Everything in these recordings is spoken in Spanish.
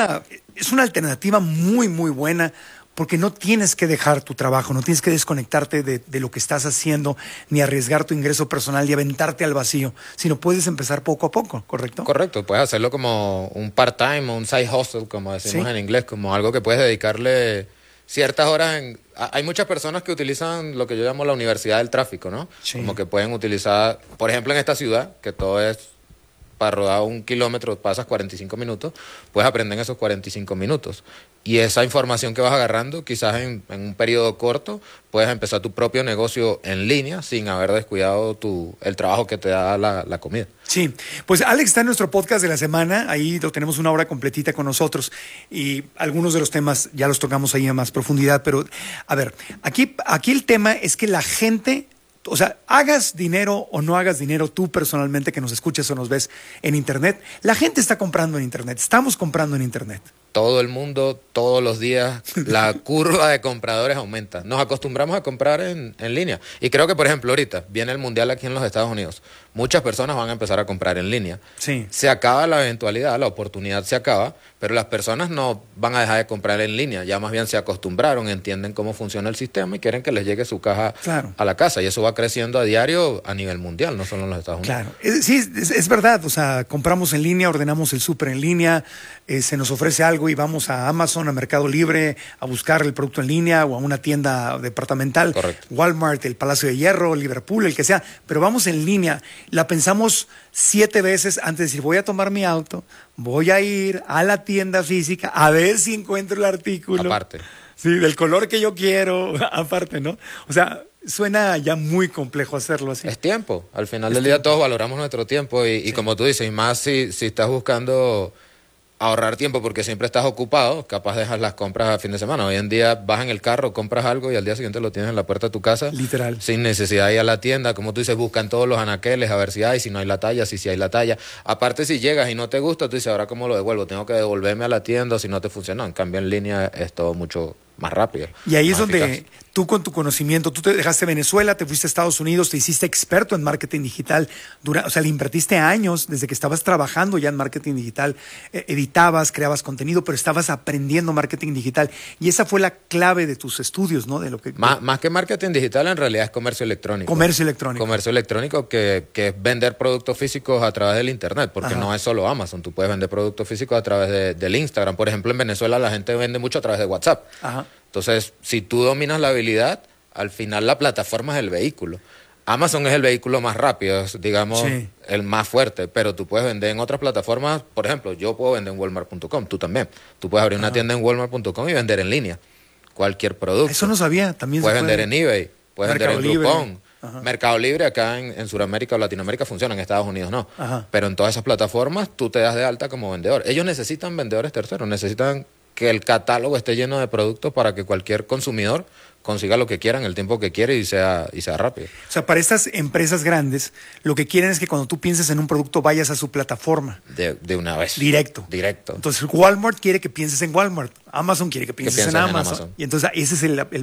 es una alternativa muy, muy buena porque no tienes que dejar tu trabajo, no tienes que desconectarte de lo que estás haciendo, ni arriesgar tu ingreso personal y aventarte al vacío, sino puedes empezar poco a poco, ¿correcto? Correcto, puedes hacerlo como un part-time o un side hustle, como decimos en inglés, como algo que puedes dedicarle ciertas horas. Hay muchas personas que utilizan lo que yo llamo la universidad del tráfico, ¿no? Sí. Como que pueden utilizar, por ejemplo, en esta ciudad, que todo es para rodar 1 kilómetro pasas 45 minutos, puedes aprender en esos 45 minutos. Y esa información que vas agarrando, quizás en un periodo corto, puedes empezar tu propio negocio en línea sin haber descuidado el trabajo que te da la comida. Sí, pues Alex está en nuestro podcast de la semana, ahí lo tenemos una hora completita con nosotros y algunos de los temas ya los tocamos ahí a más profundidad, pero a ver, aquí el tema es que la gente... O sea, hagas dinero o no hagas dinero tú personalmente que nos escuches o nos ves en Internet, la gente está comprando en Internet, estamos comprando en Internet. Todo el mundo, todos los días, la curva de compradores aumenta. Nos acostumbramos a comprar en línea. Y creo que, por ejemplo, ahorita viene el Mundial aquí en los Estados Unidos. Muchas personas van a empezar a comprar en línea. Sí. Se acaba la eventualidad, la oportunidad se acaba, pero las personas no van a dejar de comprar en línea. Ya más bien se acostumbraron, entienden cómo funciona el sistema y quieren que les llegue su caja a la casa. Y eso va creciendo a diario a nivel mundial, no solo en los Estados Unidos. Claro, sí, es verdad. O sea, compramos en línea, ordenamos el súper en línea, se nos ofrece algo y vamos a Amazon, a Mercado Libre, a buscar el producto en línea o a una tienda departamental. Correcto. Walmart, el Palacio de Hierro, Liverpool, el que sea. Pero vamos en línea. La pensamos 7 veces antes de decir, voy a tomar mi auto, voy a ir a la tienda física a ver si encuentro el artículo. Aparte. Sí, del color que yo quiero, aparte, ¿no? O sea, suena ya muy complejo hacerlo así. Es tiempo. Al final del día todos valoramos nuestro tiempo y como tú dices, y más si estás buscando ahorrar tiempo porque siempre estás ocupado, capaz dejas las compras a fin de semana. Hoy en día vas en el carro, compras algo y al día siguiente lo tienes en la puerta de tu casa. Literal. Sin necesidad de ir a la tienda. Como tú dices, buscan todos los anaqueles a ver si hay, si no hay la talla, si hay la talla. Aparte, si llegas y no te gusta, tú dices, ¿ahora cómo lo devuelvo? Tengo que devolverme a la tienda si no te funcionó. En cambio, en línea es todo mucho más rápido. Y ahí es donde eficaz. tú con tu conocimiento, tú te dejaste Venezuela, te fuiste a Estados Unidos, te hiciste experto en marketing digital, o sea, le invertiste años desde que estabas trabajando ya en marketing digital, editabas, creabas contenido, pero estabas aprendiendo marketing digital y esa fue la clave de tus estudios, ¿no? De lo que Más que marketing digital, en realidad es comercio electrónico. Comercio electrónico. Comercio electrónico que es vender productos físicos a través del internet, porque no es solo Amazon, tú puedes vender productos físicos a través del Instagram. Por ejemplo, en Venezuela la gente vende mucho a través de WhatsApp. Ajá. Entonces, si tú dominas la habilidad, al final la plataforma es el vehículo. Amazon es el vehículo más rápido, es, digamos, el más fuerte, pero tú puedes vender en otras plataformas. Por ejemplo, yo puedo vender en Walmart.com, tú también. Tú puedes abrir una tienda en Walmart.com y vender en línea cualquier producto. Eso no sabía, también puedes se puede. vender en eBay, puedes Mercado vender en Libre. Groupon. Mercado Libre acá en Sudamérica o Latinoamérica funciona, en Estados Unidos no. Pero en todas esas plataformas tú te das de alta como vendedor. Ellos necesitan vendedores terceros, necesitan que el catálogo esté lleno de productos para que cualquier consumidor consiga lo que quiera en el tiempo que quiere y sea rápido. O sea, para estas empresas grandes, lo que quieren es que cuando tú pienses en un producto vayas a su plataforma. De una vez. Directo. Entonces, Walmart quiere que pienses en Walmart. Amazon quiere que pienses en Amazon. Y entonces, ese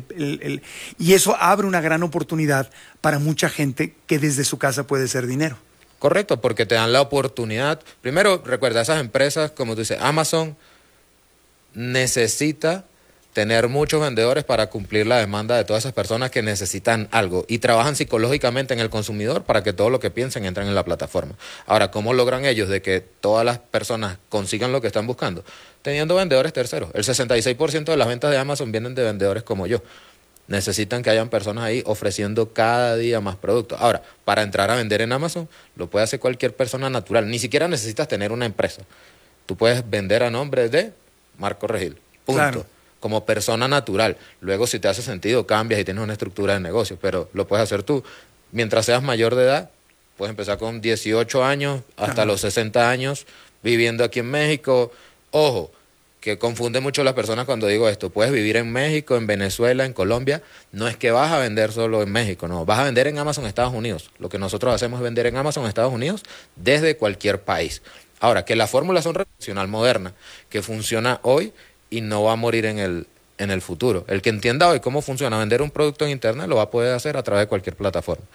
es y eso abre una gran oportunidad para mucha gente que desde su casa puede hacer dinero. Correcto, porque te dan la oportunidad. Primero, recuerda, esas empresas, como tú dices, Amazon necesita tener muchos vendedores para cumplir la demanda de todas esas personas que necesitan algo y trabajan psicológicamente en el consumidor para que todo lo que piensen entren en la plataforma. Ahora, ¿cómo logran ellos de que todas las personas consigan lo que están buscando? Teniendo vendedores terceros. El 66% de las ventas de Amazon vienen de vendedores como yo. Necesitan que hayan personas ahí ofreciendo cada día más productos. Ahora, para entrar a vender en Amazon, lo puede hacer cualquier persona natural. Ni siquiera necesitas tener una empresa. Tú puedes vender a nombre de Marco Regil. Punto. Claro. Como persona natural. Luego, si te hace sentido, cambias y tienes una estructura de negocio, pero lo puedes hacer tú. Mientras seas mayor de edad, puedes empezar con 18 años hasta los 60 años viviendo aquí en México. Ojo, que confunde mucho a las personas cuando digo esto. Puedes vivir en México, en Venezuela, en Colombia. No es que vas a vender solo en México, no. Vas a vender en Amazon Estados Unidos. Lo que nosotros hacemos es vender en Amazon Estados Unidos desde cualquier país. Ahora, que las fórmulas son tradicional moderna, que funciona hoy y no va a morir en el futuro. El que entienda hoy cómo funciona vender un producto en internet lo va a poder hacer a través de cualquier plataforma.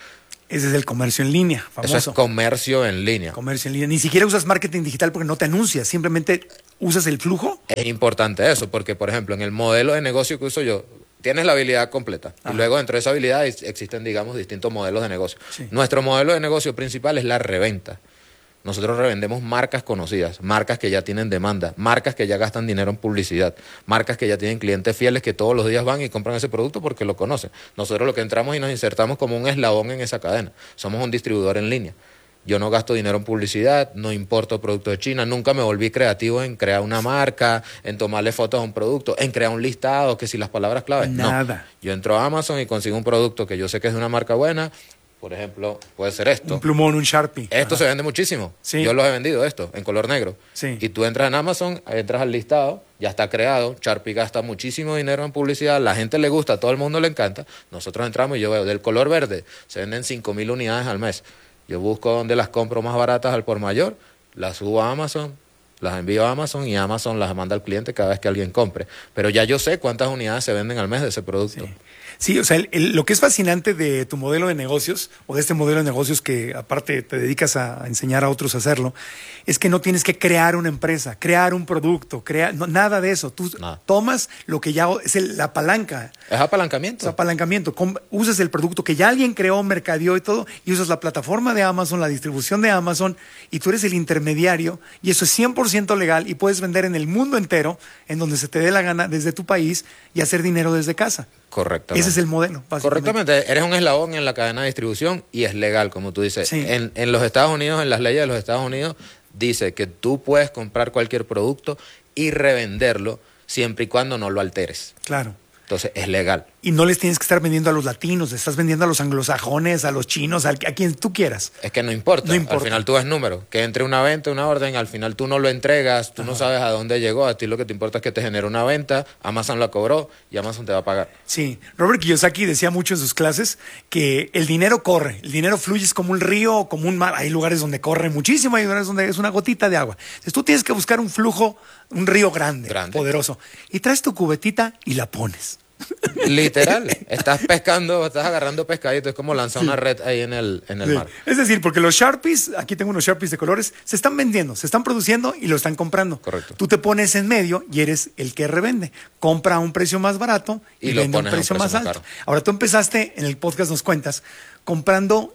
Ese es el comercio en línea, famoso. Eso es comercio en línea. Comercio en línea. Ni siquiera usas marketing digital porque no te anuncias, simplemente usas el flujo. Es importante eso, porque, por ejemplo, en el modelo de negocio que uso yo, tienes la habilidad completa. Ajá. Y luego dentro de esa habilidad existen, digamos, distintos modelos de negocio. Sí. Nuestro modelo de negocio principal es la reventa. Nosotros revendemos marcas conocidas, marcas que ya tienen demanda, marcas que ya gastan dinero en publicidad, marcas que ya tienen clientes fieles que todos los días van y compran ese producto porque lo conocen. Nosotros lo que entramos y nos insertamos como un eslabón en esa cadena. Somos un distribuidor en línea. Yo no gasto dinero en publicidad, no importo productos de China, nunca me volví creativo en crear una marca, en tomarle fotos a un producto, en crear un listado, que si las palabras claves. Nada. No. Yo entro a Amazon y consigo un producto que yo sé que es de una marca buena. Por ejemplo, puede ser esto. Un plumón, un Sharpie. Esto se vende muchísimo. Sí. Yo los he vendido, esto, en color negro. Sí. Y tú entras en Amazon, entras al listado, ya está creado. Sharpie gasta muchísimo dinero en publicidad, la gente le gusta, a todo el mundo le encanta. Nosotros entramos y yo veo, del color verde, se venden 5,000 unidades al mes. Yo busco dónde las compro más baratas al por mayor, las subo a Amazon, las envío a Amazon y Amazon las manda al cliente cada vez que alguien compre. Pero ya yo sé cuántas unidades se venden al mes de ese producto. Sí. Sí, o sea, lo que es fascinante de tu modelo de negocios, o de este modelo de negocios que aparte te dedicas a enseñar a otros a hacerlo, es que no tienes que crear una empresa, crear un producto, nada de eso. Tú tomas lo que ya es la palanca. Es apalancamiento. Es apalancamiento. Usas el producto que ya alguien creó, mercadeó y todo, y usas la plataforma de Amazon, la distribución de Amazon, y tú eres el intermediario, y eso es 100% legal, y puedes vender en el mundo entero, en donde se te dé la gana, desde tu país, y hacer dinero desde casa. Correctamente. Ese es el modelo, básicamente. Correctamente. Eres un eslabón en la cadena de distribución y es legal, como tú dices. Sí. En los Estados Unidos, en las leyes de los Estados Unidos, dice que tú puedes comprar cualquier producto y revenderlo siempre y cuando no lo alteres. Claro. Entonces, es legal. Y no les tienes que estar vendiendo a los latinos, le estás vendiendo a los anglosajones, a los chinos, a quien tú quieras. Es que no importa. No importa. Al final tú ves números. Que entre una venta, una orden, al final tú no lo entregas, tú no sabes a dónde llegó. A ti lo que te importa es que te genere una venta, Amazon la cobró y Amazon te va a pagar. Sí, Robert Kiyosaki decía mucho en sus clases que el dinero corre, el dinero fluye, es como un río o como un mar. Hay lugares donde corre muchísimo, hay lugares donde es una gotita de agua. Entonces tú tienes que buscar un flujo, un río grande, poderoso. Y traes tu cubetita y la pones. Literal, estás pescando, estás agarrando pescadito, es como lanzar una red ahí en el mar. Es decir, porque los Sharpies, aquí tengo unos Sharpies de colores, se están vendiendo, se están produciendo y lo están comprando. Correcto. Tú te pones en medio y eres el que revende. Compra a un precio más barato y vende a un precio más alto. Ahora tú empezaste, en el podcast nos cuentas, comprando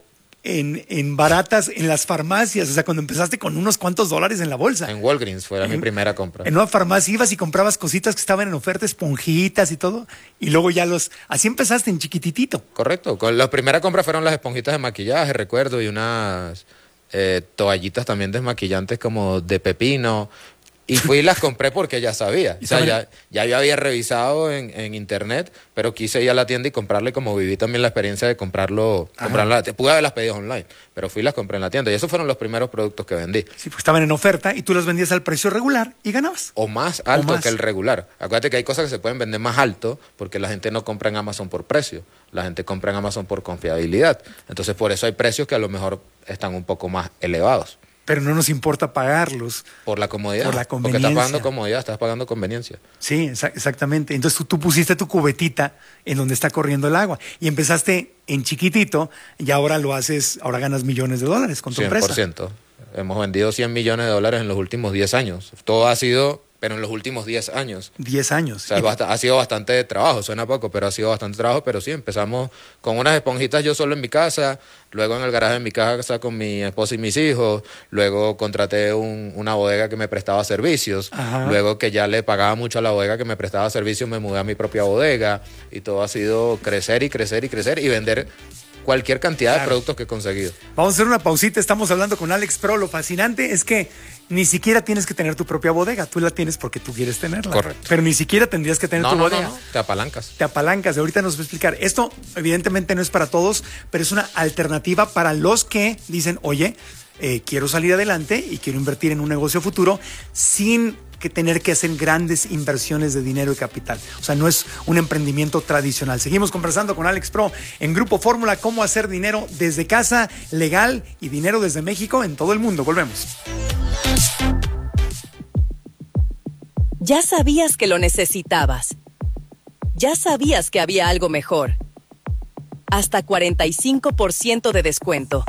en baratas en las farmacias, o sea, cuando empezaste con unos cuantos dólares en la bolsa. En Walgreens fue mi primera compra. En una farmacia ibas y comprabas cositas que estaban en oferta, esponjitas y todo, y luego ya así empezaste en chiquititito. Correcto, la primera compra fueron las esponjitas de maquillaje, recuerdo, y unas toallitas también desmaquillantes como de pepino. Y fui y las compré porque ya sabía. O sea, ya yo había revisado en internet, pero quise ir a la tienda y comprarle, como viví también la experiencia de comprarlo. Pude haberlas pedido online, pero fui y las compré en la tienda. Y esos fueron los primeros productos que vendí. Sí, pues estaban en oferta y tú los vendías al precio regular y ganabas. O más alto que el regular. Acuérdate que hay cosas que se pueden vender más alto porque la gente no compra en Amazon por precio. La gente compra en Amazon por confiabilidad. Entonces, por eso hay precios que a lo mejor están un poco más elevados. Pero no nos importa pagarlos. Por la comodidad. Por la conveniencia. Porque estás pagando comodidad, estás pagando conveniencia. Sí, exactamente. Entonces tú pusiste tu cubetita en donde está corriendo el agua. Y empezaste en chiquitito y ahora lo haces, ahora ganas millones de dólares con tu 100%. empresa. Hemos vendido 100 millones de dólares en los últimos 10 años. Todo ha sido, pero en los últimos 10 años. 10 años. O sea, ha sido bastante trabajo, suena poco, pero ha sido bastante trabajo. Pero sí, empezamos con unas esponjitas yo solo en mi casa, luego en el garaje de mi casa con mi esposa y mis hijos, luego contraté una bodega que me prestaba servicios, luego que ya le pagaba mucho a la bodega que me prestaba servicios, me mudé a mi propia bodega y todo ha sido crecer y crecer y crecer y vender cualquier cantidad de productos que he conseguido. Vamos a hacer una pausita, estamos hablando con Alex Pro. Lo fascinante es que ni siquiera tienes que tener tu propia bodega, tú la tienes porque tú quieres tenerla. Correcto. Pero ni siquiera tendrías que tener tu bodega. No, te apalancas. Te apalancas, ahorita nos va a explicar. Esto evidentemente no es para todos, pero es una alternativa para los que dicen, oye, quiero salir adelante y quiero invertir en un negocio futuro sin que tener que hacer grandes inversiones de dinero y capital. O sea, no es un emprendimiento tradicional. Seguimos conversando con Alex Pro en Grupo Fórmula, cómo hacer dinero desde casa, legal, y dinero desde México en todo el mundo. Volvemos. Ya sabías que lo necesitabas. Ya sabías que había algo mejor. hasta 45% de descuento.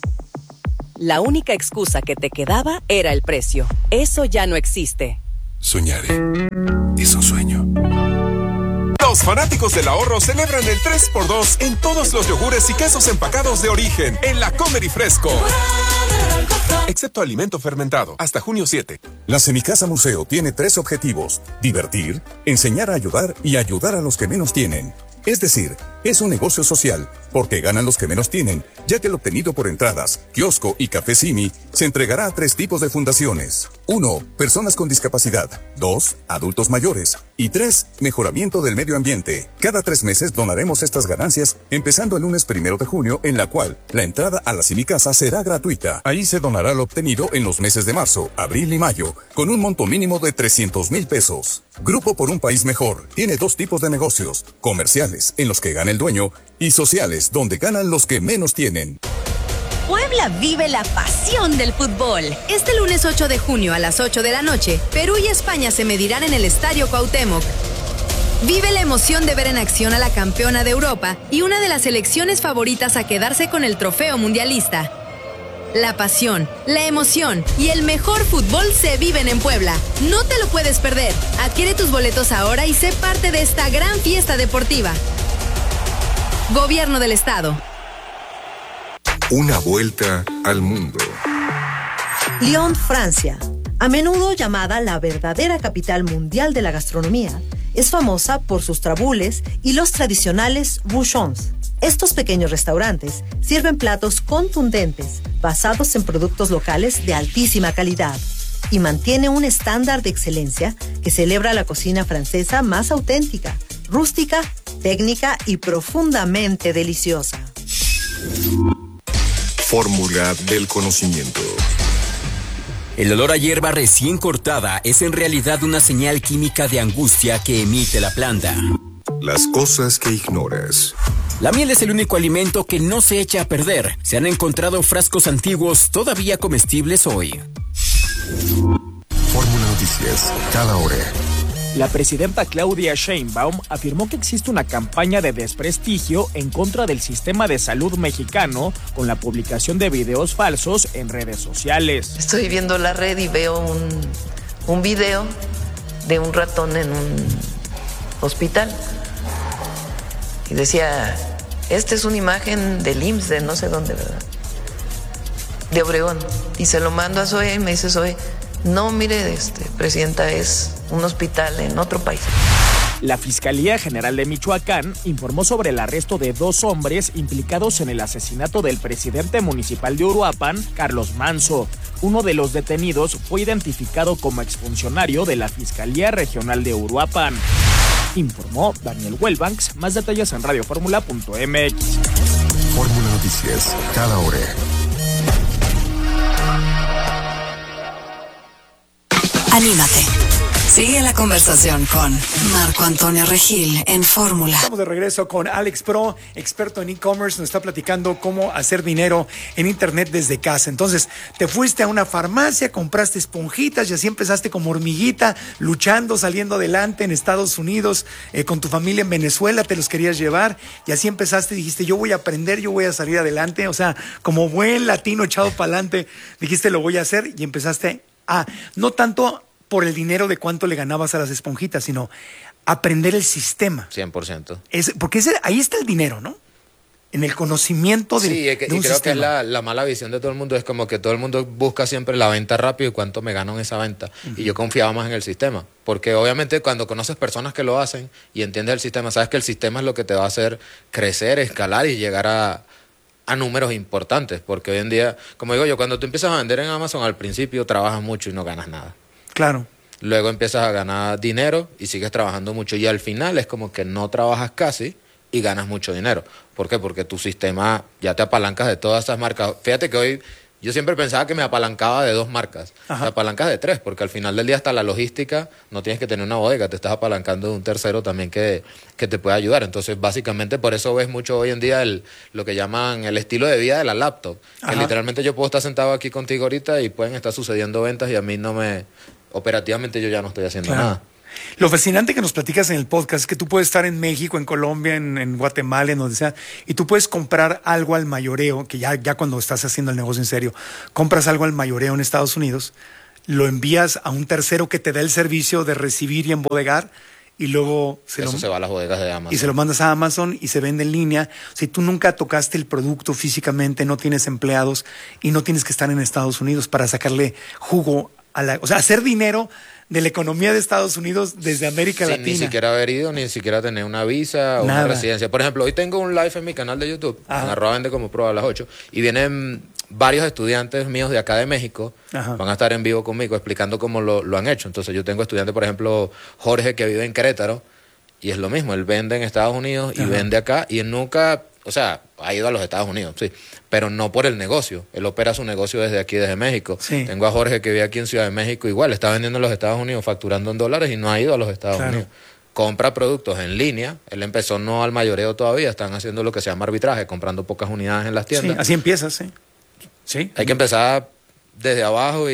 La única excusa que te quedaba era el precio. Eso ya no existe. Soñar es un sueño. Los fanáticos del ahorro celebran el 3x2 en todos los yogures y quesos empacados de origen en la Comer y Fresco. Excepto alimento fermentado, hasta junio 7. La Semicasa Museo tiene 3 objetivos: divertir, enseñar a ayudar y ayudar a los que menos tienen. Es decir, es un negocio social, porque ganan los que menos tienen, ya que el obtenido por entradas, kiosco y café Simi se entregará a 3 tipos de fundaciones. 1. Personas con discapacidad. 2. Adultos mayores. Y 3. Mejoramiento del medio ambiente. Cada 3 meses donaremos estas ganancias, empezando el lunes 1 de junio, en la cual la entrada a la Semicasa será gratuita. Ahí se donará lo obtenido en los meses de marzo, abril y mayo, con un monto mínimo de 300,000 pesos. Grupo por un País Mejor tiene 2 tipos de negocios: comerciales, en los que gana el dueño, y sociales, donde ganan los que menos tienen. Puebla vive la pasión del fútbol. Este lunes 8 de junio a las 8 de la noche, Perú y España se medirán en el Estadio Cuauhtémoc. Vive la emoción de ver en acción a la campeona de Europa y una de las selecciones favoritas a quedarse con el trofeo mundialista. La pasión, la emoción y el mejor fútbol se viven en Puebla. No te lo puedes perder. Adquiere tus boletos ahora y sé parte de esta gran fiesta deportiva. Gobierno del Estado. Una vuelta al mundo. Lyon, Francia, a menudo llamada la verdadera capital mundial de la gastronomía, es famosa por sus trabules y los tradicionales bouchons. Estos pequeños restaurantes sirven platos contundentes, basados en productos locales de altísima calidad, y mantiene un estándar de excelencia que celebra la cocina francesa más auténtica, rústica, técnica y profundamente deliciosa. Fórmula del conocimiento. El olor a hierba recién cortada es en realidad una señal química de angustia que emite la planta. Las cosas que ignoras. La miel es el único alimento que no se echa a perder. Se han encontrado frascos antiguos todavía comestibles hoy. Fórmula Noticias, cada hora. La presidenta Claudia Sheinbaum afirmó que existe una campaña de desprestigio en contra del sistema de salud mexicano con la publicación de videos falsos en redes sociales. Estoy viendo la red y veo un video de un ratón en un hospital. Y decía, esta es una imagen del IMSS de no sé dónde, ¿verdad? De Obregón. Y se lo mando a Zoe y me dice Zoe, no, mire, presidenta, es un hospital en otro país. La Fiscalía General de Michoacán informó sobre el arresto de 2 hombres implicados en el asesinato del presidente municipal de Uruapan, Carlos Manso. Uno de los detenidos fue identificado como exfuncionario de la Fiscalía Regional de Uruapan. Informó Daniel Huelbanks. Más detalles en radioformula.mx. Fórmula Noticias, cada hora. Anímate. Sigue la conversación con Marco Antonio Regil en Fórmula. Estamos de regreso con Alex Pro, experto en e-commerce. Nos está platicando cómo hacer dinero en internet desde casa. Entonces, te fuiste a una farmacia, compraste esponjitas y así empezaste como hormiguita, luchando, saliendo adelante en Estados Unidos, con tu familia en Venezuela, te los querías llevar y así empezaste y dijiste, yo voy a aprender, yo voy a salir adelante. O sea, como buen latino echado para adelante, dijiste, lo voy a hacer y empezaste a, no tanto por el dinero de cuánto le ganabas a las esponjitas, sino aprender el sistema. 100%. Porque ahí está el dinero, ¿no? En el conocimiento de un creo sistema. que es la mala visión de todo el mundo. Es como que todo el mundo busca siempre la venta rápido y cuánto me gano en esa venta. Uh-huh. Y yo confiaba más en el sistema. Porque obviamente cuando conoces personas que lo hacen y entiendes el sistema, sabes que el sistema es lo que te va a hacer crecer, escalar y llegar a números importantes. Porque hoy en día, como digo yo, cuando tú empiezas a vender en Amazon, al principio trabajas mucho y no ganas nada. Claro. Luego empiezas a ganar dinero y sigues trabajando mucho. Y al final es como que no trabajas casi y ganas mucho dinero. ¿Por qué? Porque tu sistema ya te apalancas de todas esas marcas. Fíjate que hoy yo siempre pensaba que me apalancaba de 2 marcas. Ajá. Te apalancas de 3, porque al final del día hasta la logística no tienes que tener una bodega. Te estás apalancando de un tercero también que te puede ayudar. Entonces, básicamente, por eso ves mucho hoy en día lo que llaman el estilo de vida de la laptop. Que literalmente yo puedo estar sentado aquí contigo ahorita y pueden estar sucediendo ventas y a mí operativamente yo ya no estoy haciendo nada. Lo fascinante que nos platicas en el podcast es que tú puedes estar en México, en Colombia, en Guatemala, en donde sea, y tú puedes comprar algo al mayoreo, que ya cuando estás haciendo el negocio en serio, compras algo al mayoreo en Estados Unidos, lo envías a un tercero que te da el servicio de recibir y embodegar, y luego se va a las bodegas de Amazon. Y se lo mandas a Amazon y se vende en línea. O sea, tú nunca tocaste el producto físicamente, no tienes empleados y no tienes que estar en Estados Unidos para sacarle jugo o sea, hacer dinero de la economía de Estados Unidos desde América Latina. Ni siquiera haber ido, ni siquiera tener una visa o una residencia. Por ejemplo, hoy tengo un live en mi canal de YouTube, en @vendecomoPro a las 8, y vienen varios estudiantes míos de acá de México, van a estar en vivo conmigo explicando cómo lo han hecho. Entonces yo tengo estudiantes, por ejemplo, Jorge, que vive en Querétaro, y es lo mismo, él vende en Estados Unidos y vende acá, y él nunca, o sea, ha ido a los Estados Unidos, sí, pero no por el negocio. Él opera su negocio desde aquí, desde México. Sí. Tengo a Jorge que vive aquí en Ciudad de México, igual, está vendiendo en los Estados Unidos, facturando en dólares y no ha ido a los Estados Unidos. Compra productos en línea. Él empezó no al mayoreo todavía, están haciendo lo que se llama arbitraje, comprando pocas unidades en las tiendas. Sí, así empiezas, sí. Sí. Hay que empezar desde abajo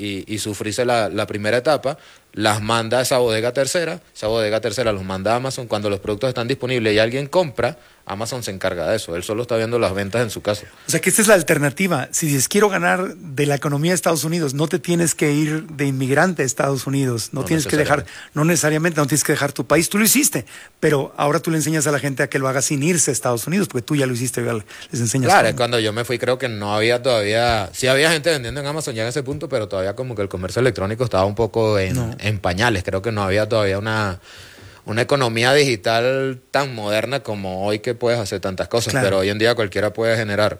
y sufrirse la primera etapa. Las manda a esa bodega tercera los manda a Amazon. Cuando los productos están disponibles y alguien compra, Amazon se encarga de eso. Él solo está viendo las ventas en su casa. O sea que esta es la alternativa. Si dices, quiero ganar de la economía de Estados Unidos, no te tienes que ir de inmigrante a Estados Unidos. No tienes que dejar, no necesariamente, no tienes que dejar tu país. Tú lo hiciste, pero ahora tú le enseñas a la gente a que lo haga sin irse a Estados Unidos, porque tú ya lo hiciste, ya les enseñas. Claro, cuando yo me fui creo que no había todavía, sí había gente vendiendo en Amazon ya en ese punto, pero todavía como que el comercio electrónico estaba un poco en pañales. Creo que no había todavía una economía digital tan moderna como hoy, que puedes hacer tantas cosas. Pero hoy en día cualquiera puede generar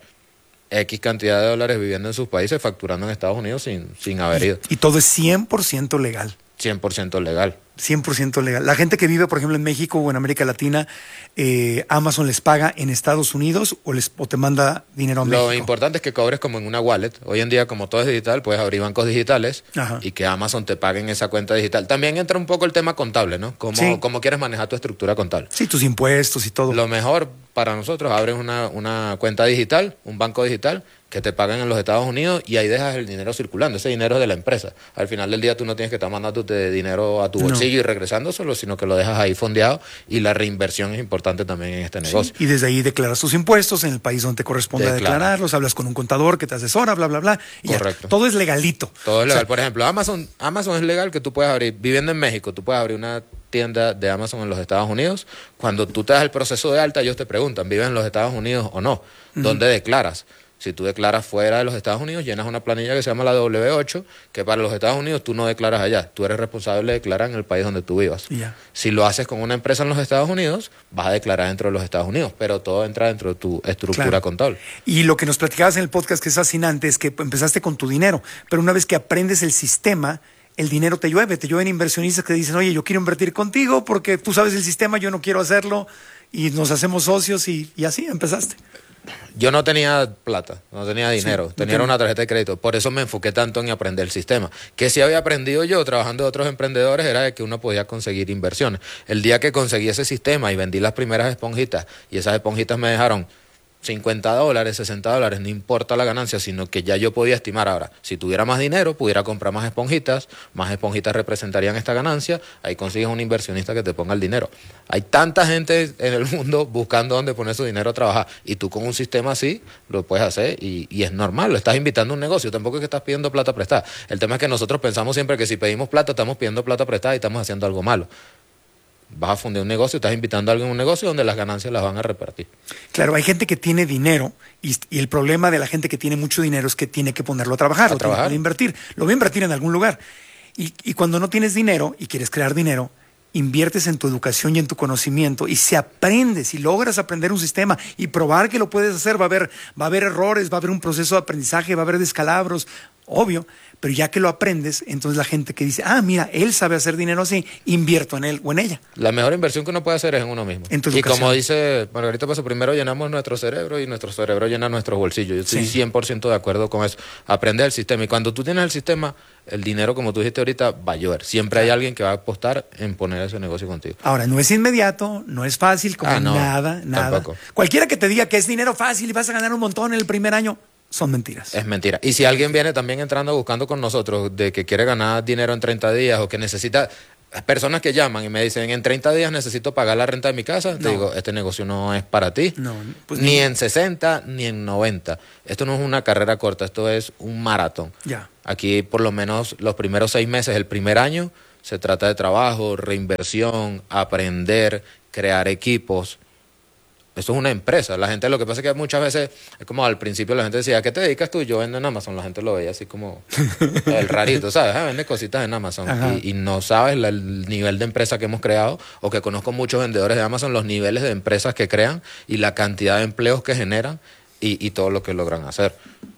X cantidad de dólares viviendo en sus países, facturando en Estados Unidos sin haber ido. Y todo es 100% legal. 100% legal. 100% legal. La gente que vive, por ejemplo, en México o en América Latina, Amazon les paga en Estados Unidos o te manda dinero a México. Lo importante es que cobres como en una wallet. Hoy en día, como todo es digital, puedes abrir bancos digitales y que Amazon te pague en esa cuenta digital. También entra un poco el tema contable, ¿no? Cómo quieres manejar tu estructura contable. Sí, tus impuestos y todo. Lo mejor para nosotros, abres una cuenta digital, un banco digital, que te pagan en los Estados Unidos y ahí dejas el dinero circulando. Ese dinero es de la empresa. Al final del día tú no tienes que estar mandándote dinero a tu bolsillo y regresando solo, sino que lo dejas ahí fondeado, y la reinversión es importante también en este negocio. Y desde ahí declaras tus impuestos en el país donde te corresponde declararlos, hablas con un contador que te asesora, bla, bla, bla. Y correcto. Todo es legalito. Todo es legal. Por ejemplo, Amazon es legal que tú puedas abrir, viviendo en México, tú puedes abrir una tienda de Amazon en los Estados Unidos. Cuando tú te das el proceso de alta, ellos te preguntan, ¿vives en los Estados Unidos o no? ¿Dónde declaras? Si tú declaras fuera de los Estados Unidos, llenas una planilla que se llama la W8, que para los Estados Unidos tú no declaras allá. Tú eres responsable de declarar en el país donde tú vivas. Si lo haces con una empresa en los Estados Unidos, vas a declarar dentro de los Estados Unidos, pero todo entra dentro de tu estructura contable. Y lo que nos platicabas en el podcast que es fascinante es que empezaste con tu dinero, pero una vez que aprendes el sistema, el dinero te llueven inversionistas que dicen, oye, yo quiero invertir contigo porque tú sabes el sistema, yo no quiero hacerlo, y nos hacemos socios y así empezaste. Yo no tenía plata, no tenía dinero, tenía una tarjeta de crédito. Por eso me enfoqué tanto en aprender el sistema. Que sí había aprendido yo trabajando de otros emprendedores era de que uno podía conseguir inversiones. El día que conseguí ese sistema y vendí las primeras esponjitas, y esas esponjitas me dejaron $50, $60, no importa la ganancia, sino que ya yo podía estimar ahora, si tuviera más dinero, pudiera comprar más esponjitas representarían esta ganancia, ahí consigues un inversionista que te ponga el dinero. Hay tanta gente en el mundo buscando dónde poner su dinero a trabajar, y tú con un sistema así lo puedes hacer, y es normal, lo estás invitando a un negocio, tampoco es que estás pidiendo plata prestada. El tema es que nosotros pensamos siempre que si pedimos plata, estamos pidiendo plata prestada y estamos haciendo algo malo. Vas a fundar un negocio, estás invitando a alguien a un negocio donde las ganancias las van a repartir. Claro, hay gente que tiene dinero y el problema de la gente que tiene mucho dinero es que tiene que ponerlo a trabajar, tiene que invertir. Lo voy a invertir en algún lugar. Y cuando no tienes dinero y quieres crear dinero, inviertes en tu educación y en tu conocimiento, y si aprendes, si logras aprender un sistema y probar que lo puedes hacer, va a haber errores, va a haber un proceso de aprendizaje, va a haber descalabros, obvio, pero ya que lo aprendes, entonces la gente que dice, mira, él sabe hacer dinero así, invierto en él o en ella. La mejor inversión que uno puede hacer es en uno mismo. Y como dice Margarita Paso, primero llenamos nuestro cerebro y nuestro cerebro llena nuestros bolsillos. Yo estoy 100% de acuerdo con eso. Aprende el sistema, y cuando tú tienes el sistema, el dinero, como tú dijiste ahorita, va a llover. Siempre hay alguien que va a apostar en poner ese negocio contigo. Ahora, no es inmediato, no es fácil, como nada. Tampoco. Cualquiera que te diga que es dinero fácil y vas a ganar un montón en el primer año, son mentiras. Es mentira. Y si alguien viene también entrando buscando con nosotros de que quiere ganar dinero en 30 días o que necesita, Personas que llaman y me dicen, en 30 días necesito pagar la renta de mi casa, te digo, este negocio no es para ti. No, pues ni en 60, ni en 90. Esto no es una carrera corta, esto es un maratón. Ya. Aquí, por lo menos, los primeros 6 meses, el primer año, se trata de trabajo, reinversión, aprender, crear equipos. Esto es una empresa. La gente, lo que pasa es que muchas veces, es como al principio la gente decía, ¿a qué te dedicas tú? Yo vendo en Amazon. La gente lo veía así como el rarito, ¿sabes? Vende cositas en Amazon. Y no sabes el nivel de empresa que hemos creado, o que conozco muchos vendedores de Amazon, los niveles de empresas que crean y la cantidad de empleos que generan y todo lo que logran hacer.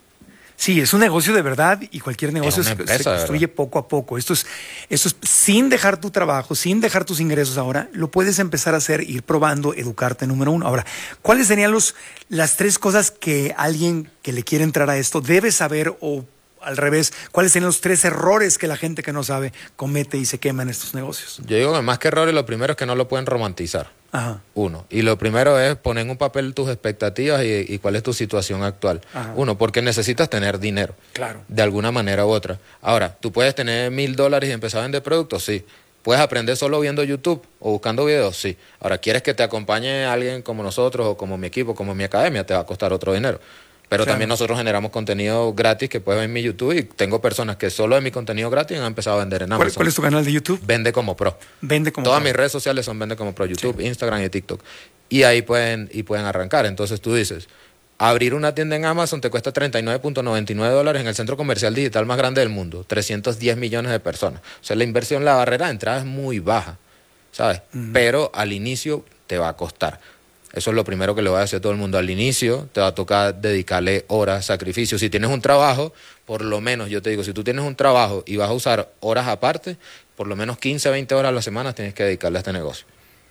Sí, es un negocio de verdad, y cualquier negocio una empresa, se construye poco a poco. Esto es sin dejar tu trabajo, sin dejar tus ingresos ahora, lo puedes empezar a hacer, ir probando, educarte, número uno. Ahora, ¿cuáles serían las 3 cosas que alguien que le quiere entrar a esto debe saber, o al revés, cuáles serían los 3 errores que la gente que no sabe comete y se quema en estos negocios? Yo digo que más que errores, lo primero es que no lo pueden romantizar. Ajá. Uno. Y lo primero es poner en un papel tus expectativas y cuál es tu situación actual. Ajá. Uno, porque necesitas tener dinero. Claro. De alguna manera u otra. Ahora, ¿tú puedes tener $1,000 y empezar a vender productos? Sí. ¿Puedes aprender solo viendo YouTube o buscando videos? Sí. Ahora, ¿quieres que te acompañe alguien como nosotros, o como mi equipo, como mi academia? Te va a costar otro dinero. Pero Claro. también nosotros generamos contenido gratis que puedes ver en mi YouTube, y tengo personas que solo de mi contenido gratis han empezado a vender en Amazon. ¿Cuál es tu canal de YouTube? Vende como Pro. Vende como Todas Pro. mis redes sociales son Vende como Pro, YouTube, Instagram y TikTok. Y ahí pueden arrancar. Entonces tú dices, abrir una tienda en Amazon te cuesta $39.99 en el centro comercial digital más grande del mundo, 310 millones de personas. O sea, la inversión, la barrera de entrada es muy baja, ¿sabes? Pero al inicio te va a costar. Eso es lo primero que le voy a decir a todo el mundo. Al inicio te va a tocar dedicarle horas, sacrificios. Si tienes un trabajo, por lo menos, yo te digo, si tú tienes un trabajo y vas a usar horas aparte, por lo menos 15, 20 horas a la semana tienes que dedicarle a este negocio.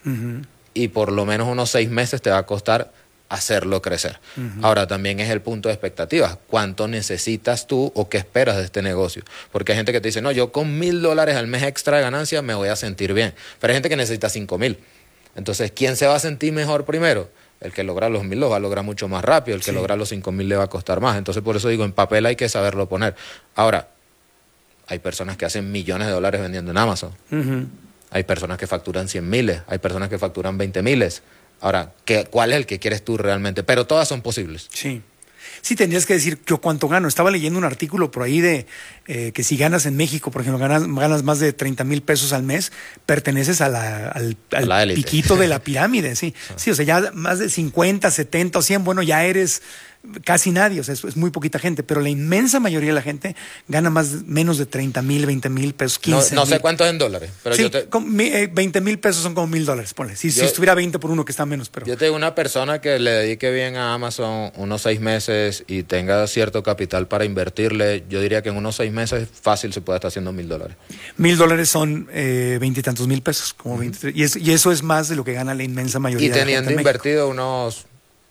Y por lo menos unos 6 meses te va a costar hacerlo crecer. Ahora, también es el punto de expectativas. ¿Cuánto necesitas tú o qué esperas de este negocio? Porque hay gente que te dice, no, yo con $1,000 al mes extra de ganancia me voy a sentir bien. Pero hay gente que necesita 5,000. Entonces, ¿quién se va a sentir mejor primero? El que logra los 1,000 los va a lograr mucho más rápido. El que logra los 5,000 le va a costar más. Entonces, por eso digo, en papel hay que saberlo poner. Ahora, hay personas que hacen millones de dólares vendiendo en Amazon. Hay personas que facturan 100,000. Hay personas que facturan 20,000. Ahora, ¿cuál es el que quieres tú realmente? Pero todas son posibles. Sí. Sí, tendrías que decir yo cuánto gano. Estaba leyendo un artículo por ahí de que si ganas en México, por ejemplo, ganas más de 30,000 pesos al mes, perteneces a al piquito de la pirámide, sí. Sí, o sea, ya más de 50, 70 o 100, bueno, ya eres casi nadie, o sea, es muy poquita gente, pero la inmensa mayoría de la gente gana menos de 30,000, 20,000 pesos, 15. No sé cuánto es en dólares, pero sí, yo te... 20,000 pesos son como $1,000, ponle. Si estuviera 20 por uno, que está menos, pero... Yo tengo una persona que le dedique bien a Amazon unos 6 meses y tenga cierto capital para invertirle, yo diría que en unos 6 meses fácil se puede estar haciendo $1,000. $1,000 son 20 y tantos mil pesos, como 23, y eso es más de lo que gana la inmensa mayoría y de la gente en teniendo México. invertido unos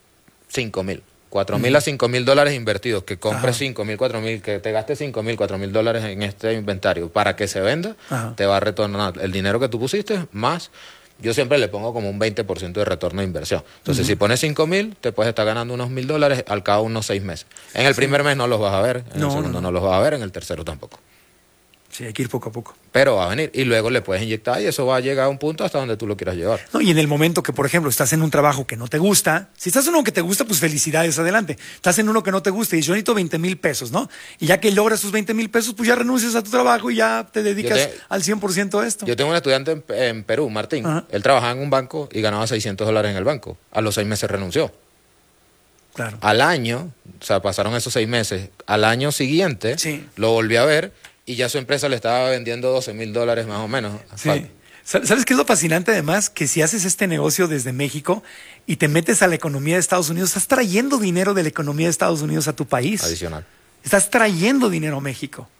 5,000. $4,000 a $5,000 invertidos, que compres 5,000, 4,000, que te gastes $5,000, $4,000 en este inventario para que se venda, te va a retornar el dinero que tú pusiste más. Yo siempre le pongo como un 20% de retorno de inversión. Entonces, si pones 5,000, te puedes estar ganando unos $1,000 al cabo de unos 6 meses. En el primer mes no los vas a ver, en el segundo no los vas a ver, en el tercero tampoco. Sí, hay que ir poco a poco. Pero va a venir y luego le puedes inyectar y eso va a llegar a un punto hasta donde tú lo quieras llevar. No, y en el momento que, por ejemplo, estás en un trabajo que no te gusta, si estás en uno que te gusta, pues felicidades, adelante. Estás en uno que no te gusta y yo necesito 20,000 pesos, ¿no? Y ya que logras tus 20,000 pesos, pues ya renuncias a tu trabajo y ya te dedicas al 100% a esto. Yo tengo un estudiante en Perú, Martín. Él trabajaba en un banco y ganaba $600 en el banco. A los 6 meses renunció. Claro. Al año, o sea, pasaron esos 6 meses. Al año siguiente, lo volví a ver y ya su empresa le estaba vendiendo $12,000 más o menos. Sí. ¿Sabes qué es lo fascinante además? Que si haces este negocio desde México y te metes a la economía de Estados Unidos, estás trayendo dinero de la economía de Estados Unidos a tu país. Adicional. Estás trayendo dinero a México.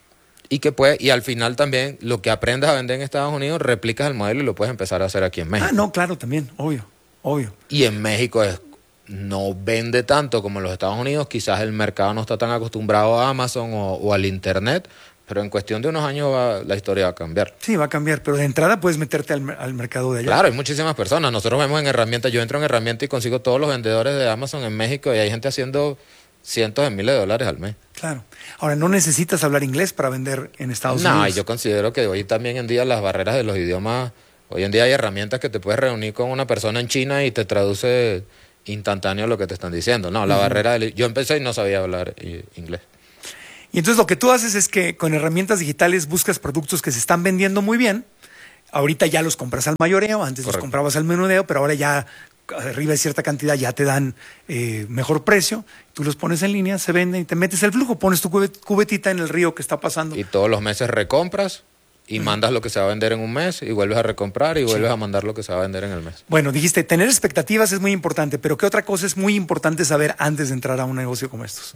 Y al final también lo que aprendas a vender en Estados Unidos, replicas el modelo y lo puedes empezar a hacer aquí en México. Ah, no, claro, también, obvio. Y en México no vende tanto como en los Estados Unidos, quizás el mercado no está tan acostumbrado a Amazon o al Internet, pero en cuestión de unos años la historia va a cambiar. Sí, va a cambiar, pero de entrada puedes meterte al mercado de allá. Claro, hay muchísimas personas. Nosotros vemos en herramientas, yo entro en herramientas y consigo todos los vendedores de Amazon en México y hay gente haciendo cientos de miles de dólares al mes. Claro. Ahora, no necesitas hablar inglés para vender en Estados Unidos. No, yo considero que hoy también en día las barreras de los idiomas, hoy en día hay herramientas que te puedes reunir con una persona en China y te traduce instantáneo lo que te están diciendo. No, la barrera yo empecé y no sabía hablar inglés. Y entonces lo que tú haces es que con herramientas digitales buscas productos que se están vendiendo muy bien. Ahorita ya los compras al mayoreo, antes los comprabas al menudeo, pero ahora ya arriba de cierta cantidad ya te dan mejor precio. Tú los pones en línea, se venden y te metes el flujo, pones tu cubetita en el río que está pasando. Y todos los meses recompras y mandas lo que se va a vender en un mes y vuelves a recomprar y vuelves a mandar lo que se va a vender en el mes. Bueno, dijiste, tener expectativas es muy importante, pero ¿qué otra cosa es muy importante saber antes de entrar a un negocio como estos?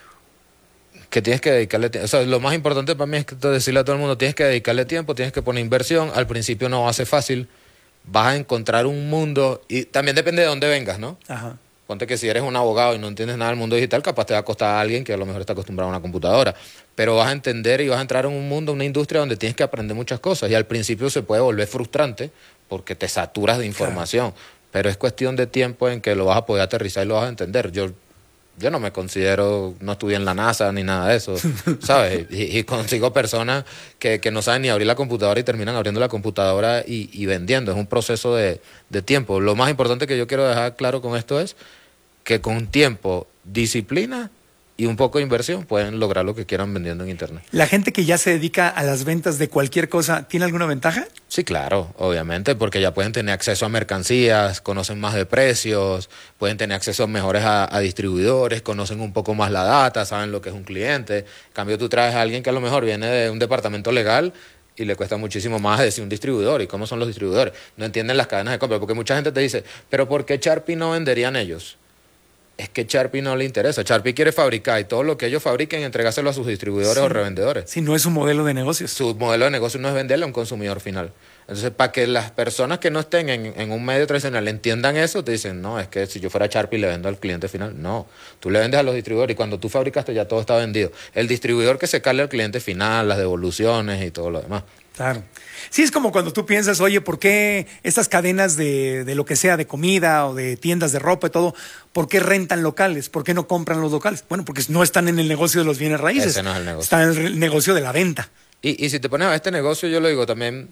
Que tienes que dedicarle tiempo. O sea, lo más importante para mí es decirle a todo el mundo, tienes que dedicarle tiempo, tienes que poner inversión. Al principio no va a ser fácil. Vas a encontrar un mundo, y también depende de dónde vengas, ¿no? Ajá. Ponte que si eres un abogado y no entiendes nada del mundo digital, capaz te va a costar a alguien que a lo mejor está acostumbrado a una computadora. Pero vas a entender y vas a entrar en un mundo, una industria donde tienes que aprender muchas cosas. Y al principio se puede volver frustrante porque te saturas de información. Claro. Pero es cuestión de tiempo en que lo vas a poder aterrizar y lo vas a entender. Yo no me considero, no estudié en la NASA ni nada de eso, ¿sabes? Y consigo personas que no saben ni abrir la computadora y terminan abriendo la computadora y vendiendo. Es un proceso de tiempo. Lo más importante que yo quiero dejar claro con esto es que con tiempo, disciplina y un poco de inversión pueden lograr lo que quieran vendiendo en Internet. ¿La gente que ya se dedica a las ventas de cualquier cosa tiene alguna ventaja? Sí, claro, obviamente, porque ya pueden tener acceso a mercancías, conocen más de precios, pueden tener acceso mejores a distribuidores, conocen un poco más la data, saben lo que es un cliente. En cambio, tú traes a alguien que a lo mejor viene de un departamento legal y le cuesta muchísimo más decir un distribuidor y cómo son los distribuidores. No entienden las cadenas de compra, porque mucha gente te dice, pero ¿por qué Sharpie no venderían ellos? Es que Sharpie no le interesa. Sharpie quiere fabricar y todo lo que ellos fabriquen entregárselo a sus distribuidores o revendedores. Sí, no es un modelo de negocios. Su modelo de negocio no es venderle a un consumidor final. Entonces, para que las personas que no estén en un medio tradicional entiendan eso, te dicen, no, es que si yo fuera Sharpie le vendo al cliente final. No, tú le vendes a los distribuidores y cuando tú fabricaste ya todo está vendido. El distribuidor que se cale al cliente final, las devoluciones y todo lo demás. Claro. Sí, es como cuando tú piensas, oye, ¿por qué estas cadenas de lo que sea, de comida o de tiendas de ropa y todo, ¿por qué rentan locales? ¿Por qué no compran los locales? Bueno, porque no están en el negocio de los bienes raíces. Ese no es el negocio. Están en el negocio de la venta. Y si te pones a ver este negocio, yo lo digo también,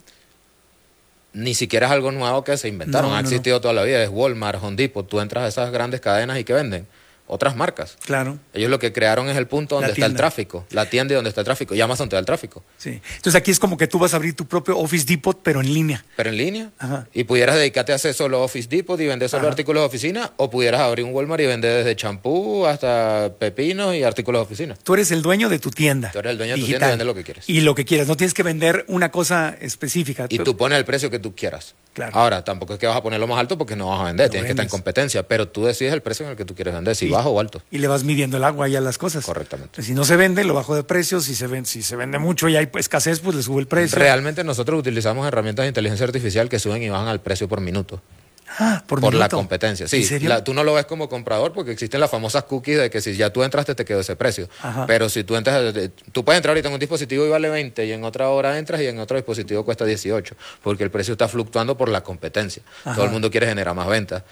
ni siquiera es algo nuevo que se inventaron. Ha existido toda la vida. Es Walmart, Home Depot. Tú entras a esas grandes cadenas y ¿qué venden? Otras marcas. Claro. Ellos lo que crearon es el punto donde está el tráfico. La tienda y donde está el tráfico. Y Amazon te da el tráfico. Sí. Entonces aquí es como que tú vas a abrir tu propio Office Depot, pero en línea. Pero en línea. Ajá. Y pudieras dedicarte a hacer solo Office Depot y vender solo artículos de oficina. O pudieras abrir un Walmart y vender desde champú hasta pepinos y artículos de oficina. Tú eres el dueño de tu tienda. Tú eres el dueño de tu digital. tienda y vendes lo que quieres. Y lo que quieras. No tienes que vender una cosa específica. Y tú pones el precio que tú quieras. Claro. Ahora, tampoco es que vas a ponerlo más alto porque no vas a vender. Tienes que estar en competencia. Pero tú decides el precio en el que tú quieres vender. Si bajo o alto. Y le vas midiendo el agua y a las cosas. Correctamente. Entonces, si no se vende, lo bajo de precio. Si se vende mucho y hay escasez, pues le sube el precio. Realmente nosotros utilizamos herramientas de inteligencia artificial que suben y bajan al precio por minuto. Por la competencia. Sí, ¿En serio? Tú no lo ves como comprador porque existen las famosas cookies de que si ya tú entraste te quedó ese precio. Ajá. Pero si tú entras, tú puedes entrar ahorita en un dispositivo y vale 20 y en otra hora entras y en otro dispositivo cuesta 18 porque el precio está fluctuando por la competencia. Ajá. Todo el mundo quiere generar más ventas.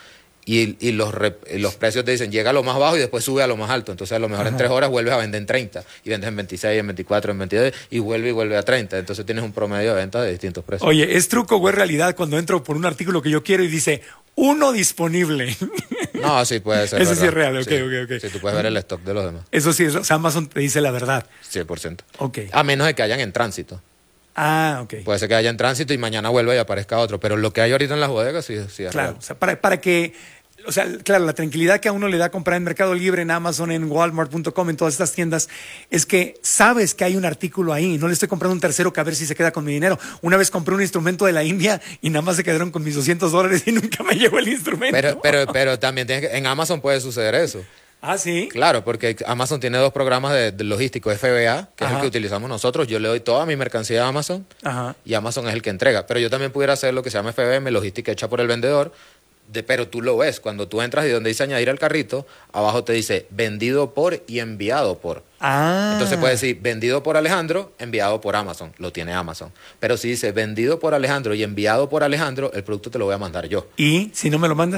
Y los precios te dicen, llega a lo más bajo y después sube a lo más alto. Entonces, a lo mejor en 3 horas vuelves a vender en 30. Y vendes en 26, en 24, en 22 y vuelve a 30. Entonces, tienes un promedio de ventas de distintos precios. Oye, ¿es truco o es realidad cuando entro por un artículo que yo quiero y dice, uno disponible? No, sí puede ser. Eso sí es real, ok. Sí, tú puedes ver el stock de los demás. Eso sí, o sea, Amazon te dice la verdad. 100%. Ok. A menos de que hayan en tránsito. Ah, ok. Puede ser que haya en tránsito y mañana vuelva y aparezca otro. Pero lo que hay ahorita en las bodegas sí es claro, real. O sea, para que... O sea, claro, la tranquilidad que a uno le da comprar en Mercado Libre, en Amazon, en Walmart.com, en todas estas tiendas, es que sabes que hay un artículo ahí. No le estoy comprando un tercero que a ver si se queda con mi dinero. Una vez compré un instrumento de la India y nada más se quedaron con mis $200 y nunca me llegó el instrumento. Pero también en Amazon puede suceder eso. Ah, sí. Claro, porque Amazon tiene 2 programas de logístico, FBA, que es el que utilizamos nosotros. Yo le doy toda mi mercancía a Amazon y Amazon es el que entrega. Pero yo también pudiera hacer lo que se llama FBM, logística hecha por el vendedor. Pero tú lo ves, cuando tú entras y donde dice añadir al carrito, abajo te dice vendido por y enviado por. Entonces puede decir vendido por Alejandro, enviado por Amazon, lo tiene Amazon. Pero si dice vendido por Alejandro y enviado por Alejandro, el producto te lo voy a mandar yo. ¿Y si no me lo mandas?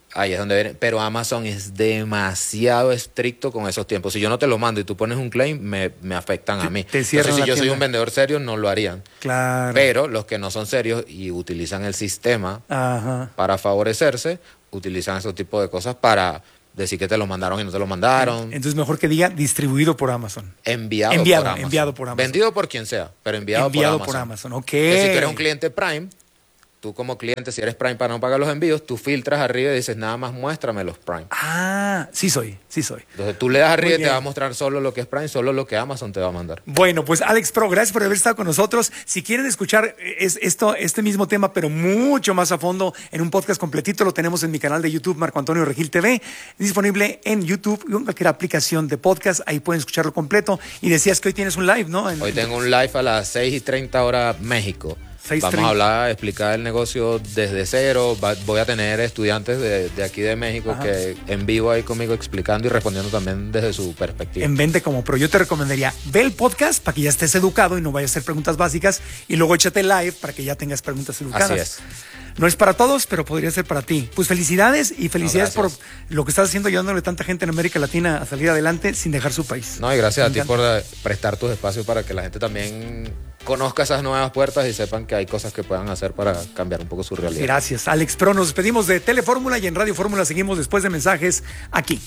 Ahí es donde viene. Pero Amazon es demasiado estricto con esos tiempos. Si yo no te lo mando y tú pones un claim, me afectan a mí. Entonces, si yo soy un vendedor serio, no lo harían. Claro. Pero los que no son serios y utilizan el sistema para favorecerse, utilizan esos tipos de cosas para decir que te lo mandaron y no te lo mandaron. Entonces mejor que diga distribuido por Amazon. Enviado por Amazon. Vendido por quien sea, pero enviado por Amazon. Ok. Que si tú eres un cliente Prime, tú como cliente, si eres Prime para no pagar los envíos, tú filtras arriba y dices, nada más muéstrame los Prime. Sí soy. Entonces tú le das arriba y te va a mostrar solo lo que es Prime, solo lo que Amazon te va a mandar. Bueno, pues Alex Pro, gracias por haber estado con nosotros. Si quieren escuchar este mismo tema, pero mucho más a fondo, en un podcast completito, lo tenemos en mi canal de YouTube, Marco Antonio Regil TV, disponible en YouTube y en cualquier aplicación de podcast. Ahí pueden escucharlo completo. Y decías que hoy tienes un live, ¿no? Hoy tengo un live a las 6:30 hora México. Vamos a hablar, explicar el negocio desde cero. Voy a tener estudiantes de aquí de México que en vivo ahí conmigo explicando y respondiendo también desde su perspectiva. En Vende como Pro, yo te recomendaría, ve el podcast para que ya estés educado y no vayas a hacer preguntas básicas, y luego échate live para que ya tengas preguntas educadas. Así es. No es para todos, pero podría ser para ti. Pues felicidades y felicidades por lo que estás haciendo, ayudándole a tanta gente en América Latina a salir adelante sin dejar su país. No, y gracias a ti por prestar tus espacios para que la gente también conozca esas nuevas puertas y sepan que hay cosas que puedan hacer para cambiar un poco su realidad. Gracias, Alex Pro. Nos despedimos de Telefórmula y en Radio Fórmula seguimos después de mensajes aquí.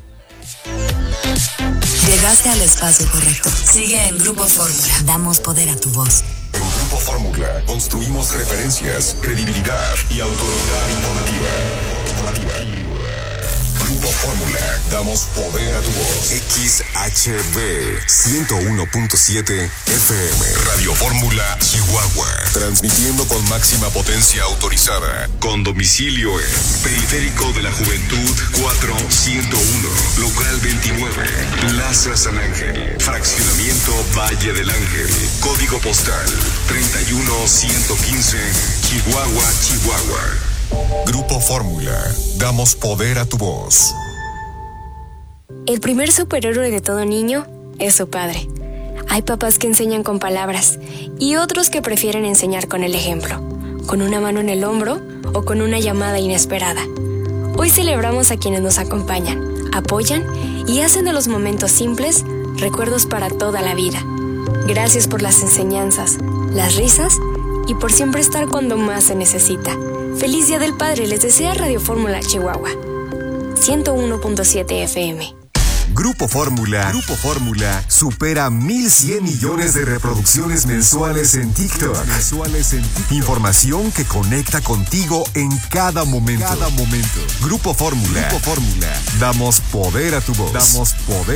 Llegaste al espacio correcto. Sigue en Grupo Fórmula. Damos poder a tu voz. En Grupo Fórmula construimos referencias, credibilidad y autoridad informativa. Grupo Fórmula, damos poder a tu voz. XHB 101.7 FM. Radio Fórmula, Chihuahua. Transmitiendo con máxima potencia autorizada. Con domicilio en Periférico de la Juventud 4101. Local 29. Plaza San Ángel. Fraccionamiento Valle del Ángel. Código postal 31115. Chihuahua, Chihuahua. Grupo Fórmula, damos poder a tu voz. El primer superhéroe de todo niño es su padre. Hay papás que enseñan con palabras y otros que prefieren enseñar con el ejemplo, con una mano en el hombro o con una llamada inesperada. Hoy celebramos a quienes nos acompañan, apoyan y hacen de los momentos simples recuerdos para toda la vida. Gracias por las enseñanzas, las risas y por siempre estar cuando más se necesita. Feliz Día del Padre, les desea Radio Fórmula Chihuahua 101.7 FM. Grupo Fórmula supera 1,100 millones de reproducciones mensuales en TikTok. Información que conecta contigo en cada momento. Grupo Fórmula. Damos poder a tu voz.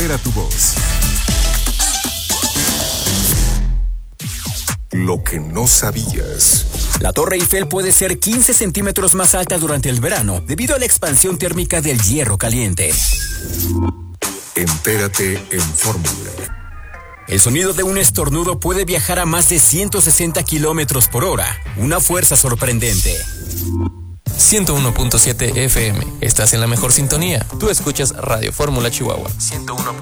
Lo que no sabías. La Torre Eiffel puede ser 15 centímetros más alta durante el verano debido a la expansión térmica del hierro caliente. Entérate en Fórmula. El sonido de un estornudo puede viajar a más de 160 kilómetros por hora. Una fuerza sorprendente. 101.7 FM. Estás en la mejor sintonía. Tú escuchas Radio Fórmula Chihuahua 101.7.